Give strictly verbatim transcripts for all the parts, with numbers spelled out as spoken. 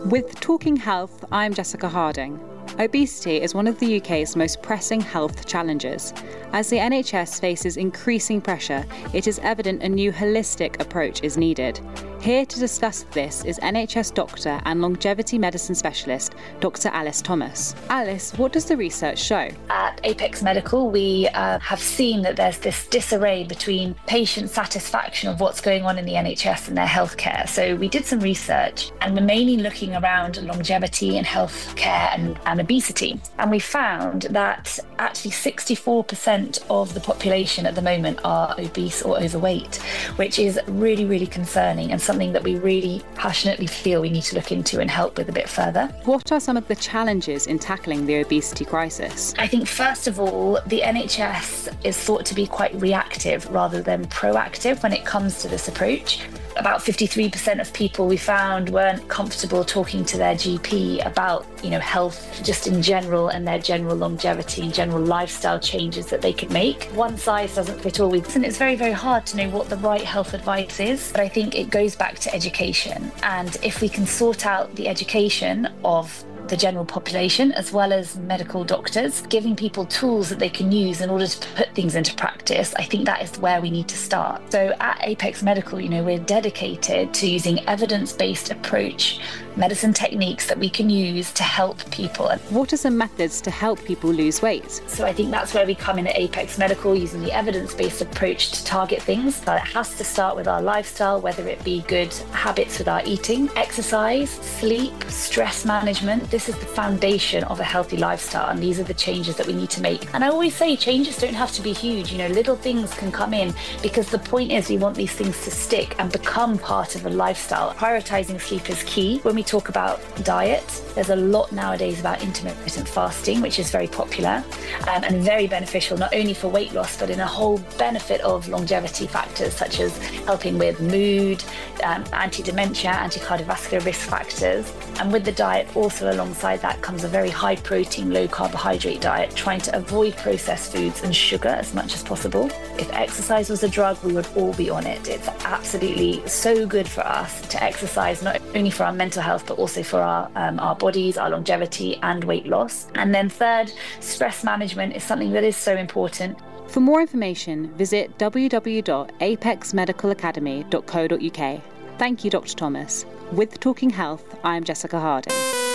With Talking Health, I'm Jessica Harding. Obesity is one of the U K's most pressing health challenges. As the N H S faces increasing pressure, it is evident a new holistic approach is needed. Here to discuss this is N H S doctor and longevity medicine specialist, Doctor Alice Thomas. Alice, what does the research show? At Apex Medical, we uh, have seen that there's this disarray between patient satisfaction of what's going on in the N H S and their healthcare. So we did some research, and we're mainly looking around longevity and healthcare and, and obesity. And we found that actually sixty-four percent of the population at the moment are obese or overweight, which is really, really concerning and something that we really passionately feel we need to look into and help with a bit further. What are some of the challenges in tackling the obesity crisis? I think, first of all, the N H S is thought to be quite reactive rather than proactive when it comes to this approach. About fifty-three percent of people we found weren't comfortable talking to their G P about, you know, health just in general and their general longevity and general lifestyle changes that they could make. One size doesn't fit all. And it's very, very hard to know what the right health advice is. But I think it goes back to education. And if we can sort out the education of the general population as well as medical doctors, giving people tools that they can use in order to put things into practice, I think that is where we need to start. So at Apex Medical, you know, we're dedicated to using evidence-based approach, medicine techniques that we can use to help people. What are some methods to help people lose weight? So I think that's where we come in at Apex Medical, using the evidence-based approach to target things. So it has to start with our lifestyle, whether it be good habits with our eating, exercise, sleep, stress management. This is the foundation of a healthy lifestyle, and these are the changes that we need to make. And I always say changes don't have to be huge. You know, little things can come in, because the point is we want these things to stick and become part of a lifestyle. Prioritizing sleep is key. When we talk about diet, there's a lot nowadays about intermittent fasting, which is very popular um, and very beneficial, not only for weight loss, but in a whole benefit of longevity factors, such as helping with mood, um, anti-dementia, anti-cardiovascular risk factors. And with the diet, also alongside that comes a very high protein, low carbohydrate diet, trying to avoid processed foods and sugar as much as possible. If exercise was a drug, we would all be on it. It's absolutely so good for us to exercise, not only for our mental health, but also for our, um, our bodies, our longevity and weight loss. And then third, stress management is something that is so important. For more information, visit w w w dot apex medical academy dot co dot u k. Thank you, Doctor Thomas. With Talking Health, I'm Jessica Harding.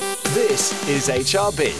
This is H R B.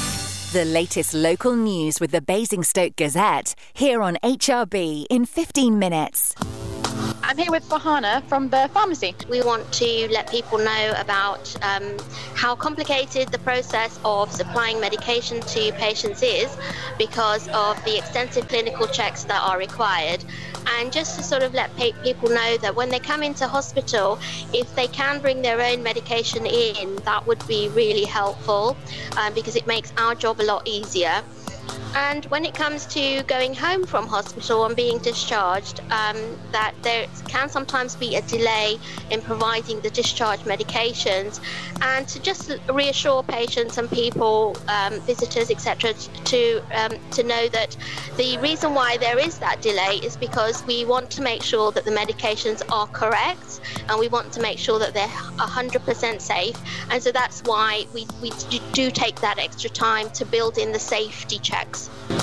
The latest local news with the Basingstoke Gazette, here on H R B in fifteen minutes. I'm here with Farhana from the pharmacy. We want to let people know about um, how complicated the process of supplying medication to patients is because of the extensive clinical checks that are required. And just to sort of let pa- people know that when they come into hospital, if they can bring their own medication in, that would be really helpful um, because it makes our job a lot easier. And when it comes to going home from hospital and being discharged, um, that there can sometimes be a delay in providing the discharge medications, and to just reassure patients and people, um, visitors, et cetera, to um, to know that the reason why there is that delay is because we want to make sure that the medications are correct, and we want to make sure that they're one hundred percent safe, and so that's why we, we do take that extra time to build in the safety checks.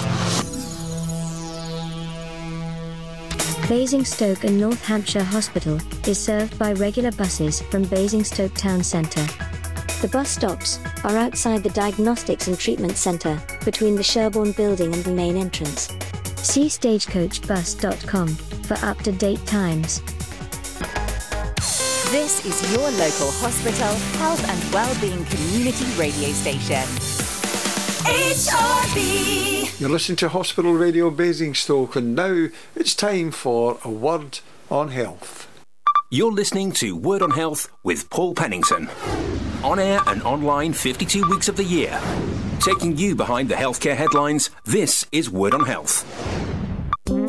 Basingstoke and North Hampshire Hospital is served by regular buses from Basingstoke Town Centre. The bus stops are outside the Diagnostics and Treatment Centre, between the Sherborne building and the main entrance. See stagecoach bus dot com for up-to-date times. This is your local hospital, health and wellbeing community radio station. H R B. You're listening to Hospital Radio Basingstoke, and now it's time for a word on health. You're listening to Word on Health with Paul Pennington. On air and online fifty-two weeks of the year. Taking you behind the healthcare headlines, this is Word on Health.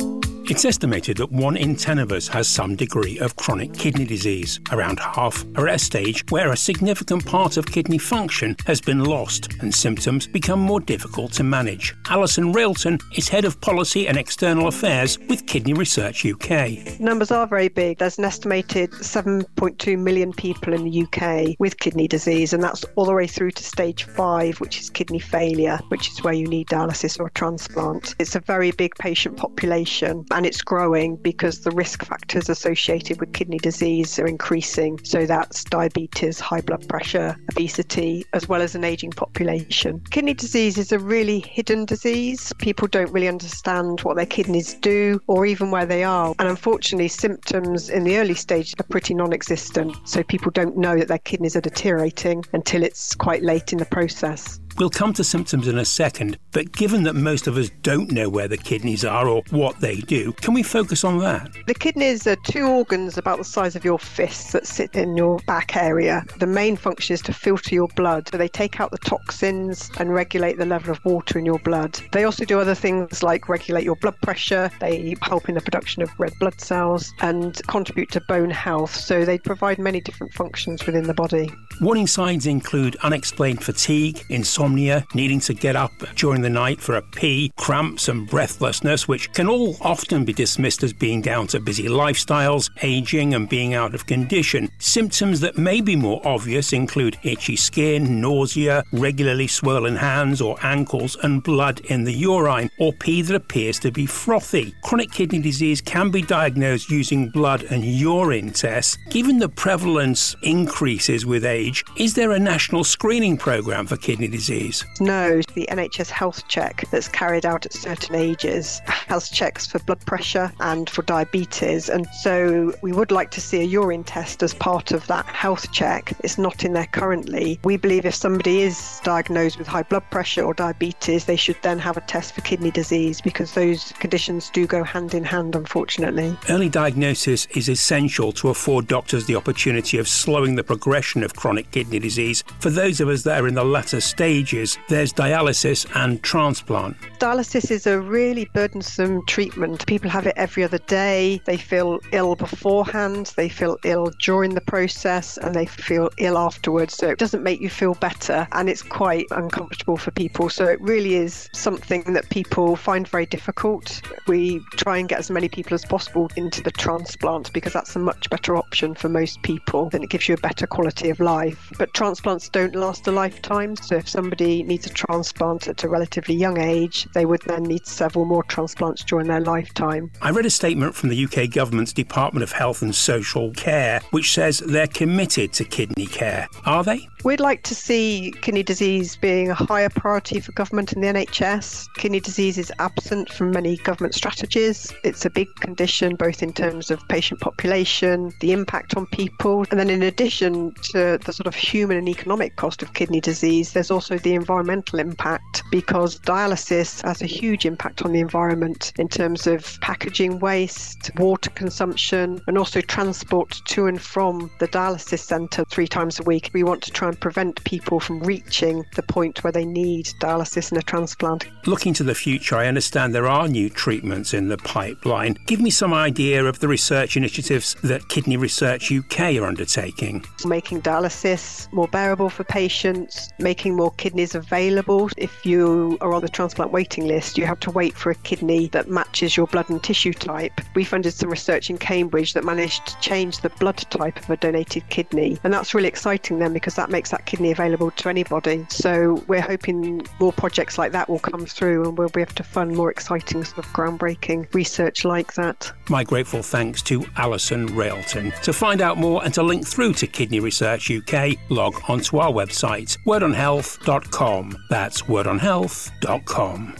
It's estimated that one in ten of us has some degree of chronic kidney disease. Around half are at a stage where a significant part of kidney function has been lost and symptoms become more difficult to manage. Alison Railton is Head of Policy and External Affairs with Kidney Research U K. Numbers are very big. There's an estimated seven point two million people in the U K with kidney disease, and that's all the way through to stage five, which is kidney failure, which is where you need dialysis or a transplant. It's a very big patient population, and it's growing because the risk factors associated with kidney disease are increasing. So that's diabetes, high blood pressure, obesity, as well as an ageing population. Kidney disease is a really hidden disease. People don't really understand what their kidneys do or even where they are. And unfortunately, symptoms in the early stage are pretty non-existent. So people don't know that their kidneys are deteriorating until it's quite late in the process. We'll come to symptoms in a second, but given that most of us don't know where the kidneys are or what they do, can we focus on that? The kidneys are two organs about the size of your fists that sit in your back area. The main function is to filter your blood. So they take out the toxins and regulate the level of water in your blood. They also do other things like regulate your blood pressure. They help in the production of red blood cells and contribute to bone health. So they provide many different functions within the body. Warning signs include unexplained fatigue, insomnia, needing to get up during the night for a pee, cramps and breathlessness, which can all often be dismissed as being down to busy lifestyles, ageing and being out of condition. Symptoms that may be more obvious include itchy skin, nausea, regularly swollen hands or ankles and blood in the urine, or pee that appears to be frothy. Chronic kidney disease can be diagnosed using blood and urine tests. Given the prevalence increases with age, is there a national screening programme for kidney disease? No, the N H S health check that's carried out at certain ages has checks for blood pressure and for diabetes, and so we would like to see a urine test as part of that health check. It's not in there currently. We believe if somebody is diagnosed with high blood pressure or diabetes, they should then have a test for kidney disease, because those conditions do go hand in hand, unfortunately. Early diagnosis is essential to afford doctors the opportunity of slowing the progression of chronic kidney disease. For those of us that are in the latter stages, there's dialysis and transplant. Dialysis is a really burdensome treatment. People have it every other day. They feel ill beforehand, they feel ill during the process, and they feel ill afterwards. So it doesn't make you feel better, and it's quite uncomfortable for people. So it really is something that people find very difficult. We try and get as many people as possible into the transplant because that's a much better option for most people, and it gives you a better quality of life. But transplants don't last a lifetime, so if somebody needs a transplant at a relatively young age, they would then need several more transplants during their lifetime. I read a statement from the U K government's Department of Health and Social Care which says they're committed to kidney care. Are they? We'd like to see kidney disease being a higher priority for government and the N H S. Kidney disease is absent from many government strategies. It's a big condition, both in terms of patient population, the impact on people, and then in addition to the sort of human and economic cost of kidney disease, there's also the environmental impact, because dialysis has a huge impact on the environment in terms of packaging waste, water consumption, and also transport to and from the dialysis centre three times a week. We want to try and prevent people from reaching the point where they need dialysis and a transplant. Looking to the future, I understand there are new treatments in the pipeline. Give me some idea of the research initiatives that Kidney Research U K are undertaking. Making dialysis more bearable for patients, making more kidneys available. If you are on the transplant waiting list, you have to wait for a kidney that matches your blood and tissue type. We funded some research in Cambridge that managed to change the blood type of a donated kidney, and that's really exciting then, because that makes that kidney available to anybody. So we're hoping more projects like that will come through, and we'll be able to fund more exciting sort of groundbreaking research like that. My grateful thanks to Alison Railton. To find out more and to link through to Kidney Research U K, log onto our website, word on health dot com. That's word on health dot com.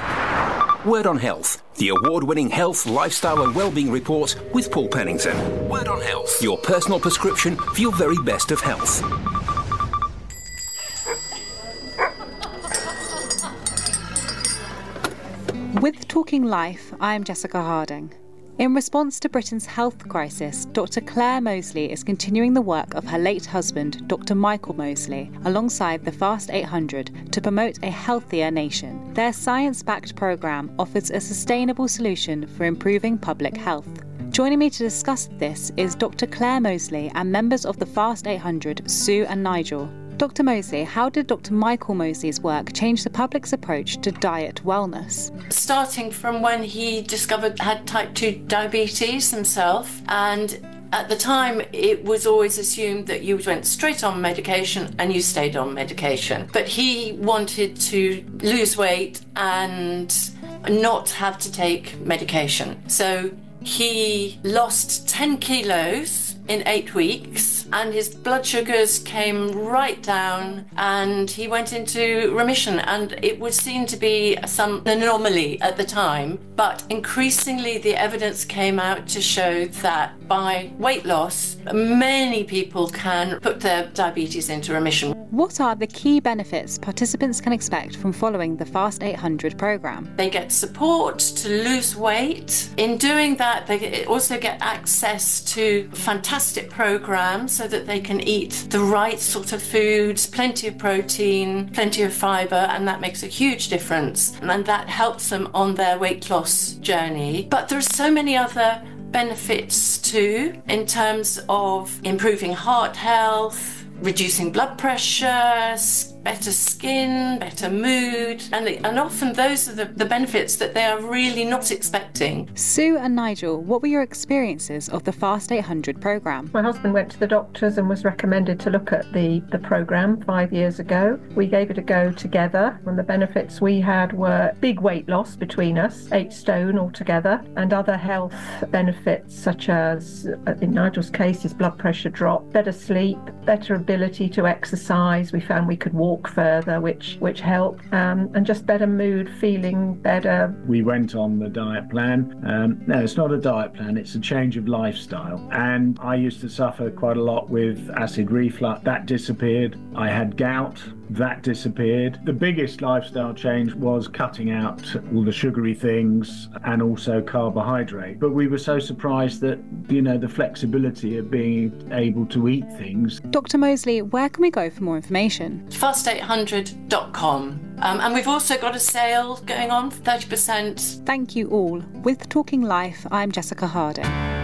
Word on Health, the award-winning health, lifestyle and wellbeing report with Paul Pennington. Word on Health, your personal prescription for your very best of health. With Talking Life, I'm Jessica Harding. In response to Britain's health crisis, Doctor Claire Moseley is continuing the work of her late husband, Doctor Michael Moseley, alongside the Fast eight hundred to promote a healthier nation. Their science-backed programme offers a sustainable solution for improving public health. Joining me to discuss this is Doctor Claire Moseley and members of the Fast eight hundred, Sue and Nigel. Doctor Moseley, how did Doctor Michael Moseley's work change the public's approach to diet wellness? Starting from when he discovered had type two diabetes himself, and at the time it was always assumed that you went straight on medication and you stayed on medication. But he wanted to lose weight and not have to take medication. So he lost ten kilos in eight weeks. And his blood sugars came right down and he went into remission, and it was seen to be some anomaly at the time, but increasingly the evidence came out to show that by weight loss many people can put their diabetes into remission. What are the key benefits participants can expect from following the Fast eight hundred programme? They get support to lose weight. In doing that, they also get access to fantastic programmes so that they can eat the right sort of foods, plenty of protein, plenty of fibre, and that makes a huge difference. And that helps them on their weight loss journey. But there are so many other benefits too, in terms of improving heart health, reducing blood pressure, better skin, better mood, and, and often those are the, the benefits that they are really not expecting. Sue and Nigel, what were your experiences of the Fast eight hundred programme? My husband went to the doctors and was recommended to look at the, the programme five years ago. We gave it a go together, and the benefits we had were big weight loss between us, eight stone altogether, and other health benefits such as, in Nigel's case, his blood pressure dropped, better sleep, better ability to exercise. We found we could walk further, which which helped, um, and just better mood, feeling better. We went on the diet plan. Um, no, it's not a diet plan, it's a change of lifestyle. And I used to suffer quite a lot with acid reflux. That disappeared. I had gout. That disappeared. The biggest lifestyle change was cutting out all the sugary things and also carbohydrate. But we were so surprised that, you know, the flexibility of being able to eat things. Doctor Moseley, where can we go for more information? fast eight hundred dot com. Um, and we've also got a sale going on for thirty percent. Thank you all. With Talking Life, I'm Jessica Harding.